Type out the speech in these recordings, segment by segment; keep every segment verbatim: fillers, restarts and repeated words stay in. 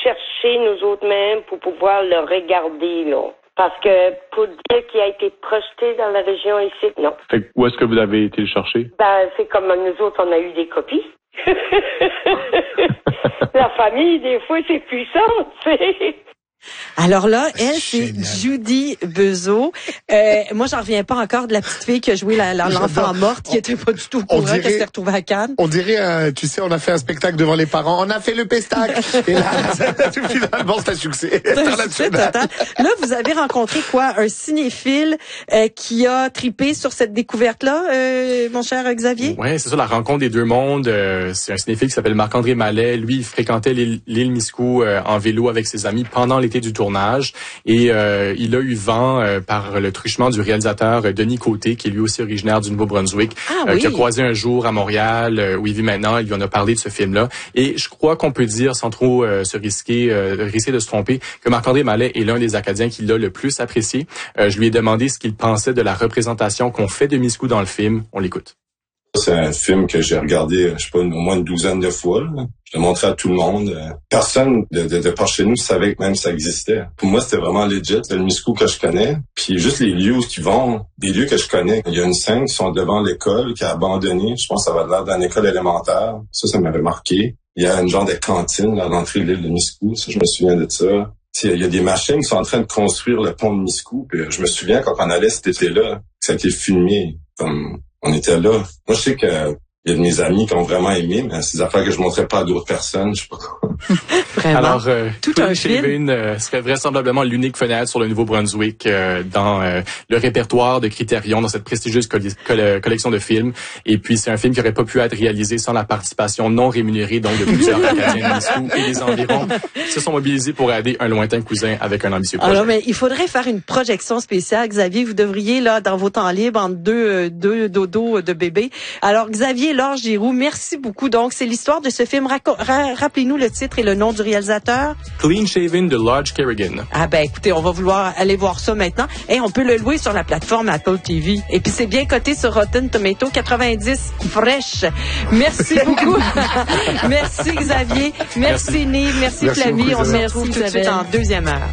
chercher nous autres mêmes pour pouvoir le regarder, là. Parce que pour dire qu'il a été projeté dans la région ici, non. Fait que où est-ce que vous avez été le chercher? Ben, c'est comme nous autres, on a eu des copies. La famille, des fois, c'est puissant, tu sais. Alors là, elle, c'est Judy Bezeau. Euh, moi, j'en reviens pas encore de la petite fille qui a joué la, la, l'enfant morte, qui était pas du tout au courant qu'elle s'est retrouvée à Cannes. On dirait, euh, tu sais, on a fait un spectacle devant les parents. On a fait le pestac. Et là, finalement, c'est un succès. C'est un succès total. Là, vous avez rencontré quoi? Un cinéphile euh, qui a tripé sur cette découverte-là, euh, mon cher Xavier? Oui, c'est ça, la rencontre des deux mondes. Euh, c'est un cinéphile qui s'appelle Marc-André Mallet. Lui, il fréquentait l'île, l'île Miscou euh, en vélo avec ses amis pendant l'été du tournage et euh, il a eu vent euh, par le truchement du réalisateur euh, Denis Côté, qui est lui aussi originaire du Nouveau-Brunswick, ah, euh, oui. qui a croisé un jour à Montréal euh, où il vit maintenant. Il lui en a parlé de ce film-là et je crois qu'on peut dire, sans trop euh, se risquer, euh, risquer de se tromper, que Marc-André Mallet est l'un des Acadiens qui l'a le plus apprécié. Euh, je lui ai demandé ce qu'il pensait de la représentation qu'on fait de Miscou dans le film. On l'écoute. C'est un film que j'ai regardé, je sais pas, au moins une douzaine de fois. Là. Je l'ai montré à tout le monde. Personne de, de, de par chez nous savait que même ça existait. Pour moi, c'était vraiment legit. C'est le Miscou que je connais. Puis juste les lieux où ils vont, des lieux que je connais. Il y a une scène qui sont devant l'école, qui a abandonné. Je pense que ça va de l'air d'une école élémentaire. Ça, ça m'avait marqué. Il y a une genre de cantine à l'entrée de l'île de Miscou. Ça, je me souviens de ça. Il y a des machines qui sont en train de construire le pont de Miscou. Puis je me souviens quand on allait cet été-là, que ça a été filmé comme... On était là. Moi, je sais que il y a de mes amis qui ont vraiment aimé, mais c'est des affaires que je montrais pas à d'autres personnes. Je sais pas quoi. Vraiment. Alors, euh, tout un film euh, serait vraisemblablement l'unique fenêtre sur le Nouveau-Brunswick euh, dans euh, le répertoire de Criterion, dans cette prestigieuse coll- coll- collection de films. Et puis, c'est un film qui aurait pas pu être réalisé sans la participation non rémunérée donc de plusieurs Acadiens de Miscou et les environs se sont mobilisés pour aider un lointain cousin avec un ambitieux projet. Alors, mais il faudrait faire une projection spéciale, Xavier. Vous devriez, là, dans vos temps libres, entre deux, deux dodos de bébés. Alors, Xavier Laure Giroux, merci beaucoup. Donc, c'est l'histoire de ce film. Raco- ra- rappelez-nous le titre et le nom du réalisateur. Clean Shaven de Lodge Kerrigan. Ah ben, écoutez, on va vouloir aller voir ça maintenant. Et on peut le louer sur la plateforme Apple T V. Et puis, c'est bien coté sur Rotten Tomato, quatre-vingt-dix fresh. Merci beaucoup. Merci, Xavier. Merci, merci. Nive. Merci, merci Flavie. Beaucoup, on se retrouve tout de suite en deuxième heure.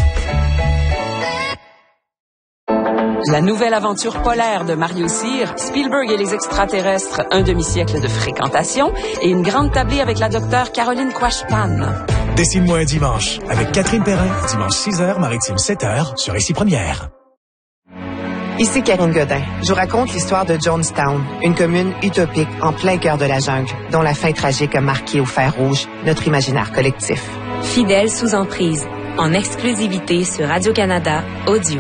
La nouvelle aventure polaire de Mario Cyr, Spielberg et les extraterrestres, un demi-siècle de fréquentation et une grande tablée avec la docteure Caroline Quashpan. Dessine-moi un dimanche avec Catherine Perrin, dimanche six heures, maritime sept heures, sur Ici Première. Ici Karine Godin. Je vous raconte l'histoire de Jonestown, une commune utopique en plein cœur de la jungle, dont la fin tragique a marqué au fer rouge notre imaginaire collectif. Fidèle sous emprise, en exclusivité sur Radio-Canada Audio.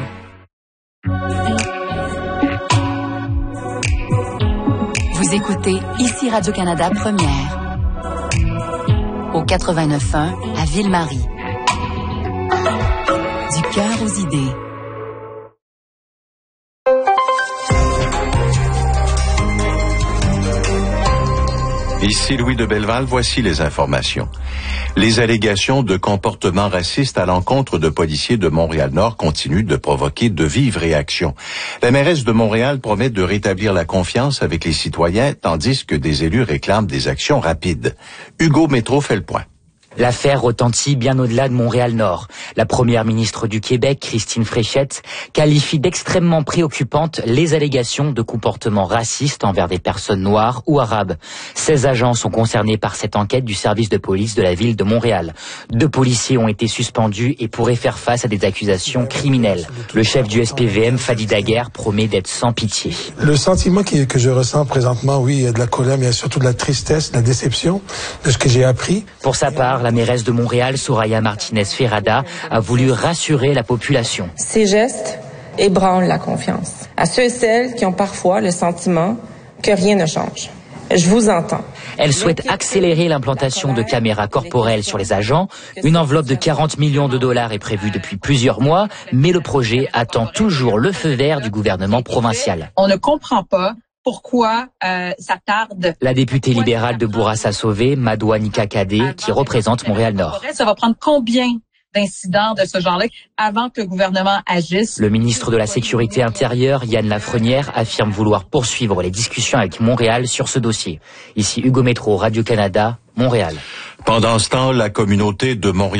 Vous écoutez Ici Radio-Canada Première, au quatre-vingt-neuf point un à Ville-Marie. Du cœur aux idées. Ici Louis de Belleval, voici les informations. Les allégations de comportements racistes à l'encontre de policiers de Montréal-Nord continuent de provoquer de vives réactions. La mairesse de Montréal promet de rétablir la confiance avec les citoyens, tandis que des élus réclament des actions rapides. Hugo Métro fait le point. L'affaire retentit bien au-delà de Montréal-Nord. La première ministre du Québec, Christine Fréchette, qualifie d'extrêmement préoccupantes les allégations de comportements racistes envers des personnes noires ou arabes. seize agents sont concernés par cette enquête du service de police de la ville de Montréal. Deux policiers ont été suspendus et pourraient faire face à des accusations criminelles. Le chef du S P V M, Fadi Daguerre, promet d'être sans pitié. Le sentiment qui, que je ressens présentement, oui, il y a de la colère, mais il y a surtout de la tristesse, de la déception de ce que j'ai appris. Pour sa part, la mairesse de Montréal, Soraya Martinez-Ferrada, a voulu rassurer la population. Ces gestes ébranlent la confiance à ceux et celles qui ont parfois le sentiment que rien ne change. Je vous entends. Elle souhaite accélérer l'implantation de caméras corporelles sur les agents. Une enveloppe de quarante millions de dollars est prévue depuis plusieurs mois, mais le projet attend toujours le feu vert du gouvernement provincial. On ne comprend pas pourquoi euh, ça tarde. La députée libérale de Bourassa-Sauvé, Madoua Nika-Kadé, qui représente Montréal-Nord. Ça va prendre combien d'incidents de ce genre-là avant que le gouvernement agisse? Le ministre de la Sécurité intérieure, Yann Lafrenière, affirme vouloir poursuivre les discussions avec Montréal sur ce dossier. Ici Hugo Métro, Radio-Canada, Montréal. Pendant ce temps, la communauté de Montréal